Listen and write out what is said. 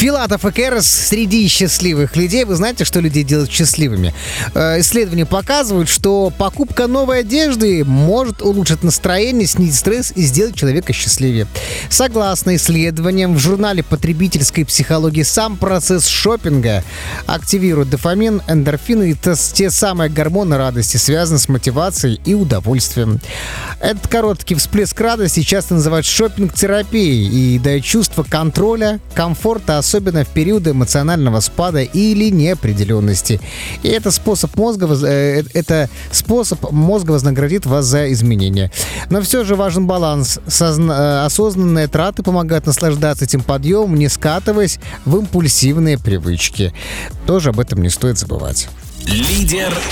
Филатов и Керес среди счастливых людей. Вы знаете, что людей делает счастливыми? Исследования показывают, что покупка новой одежды может улучшить настроение, снизить стресс и сделать человека счастливее. Согласно исследованиям в журнале потребительской психологии, сам процесс шопинга активирует дофамин, эндорфины и те самые гормоны радости, связанные с мотивацией и удовольствием. Этот короткий всплеск радости часто называют шопинг-терапией и дает чувство контроля, комфорта, особенно в периоды эмоционального спада или неопределенности. И это способ мозга вознаградит вас за изменения. Но все же важен баланс. Осознанные траты помогают наслаждаться этим подъемом, не скатываясь в импульсивные привычки. Тоже об этом не стоит забывать. Лидер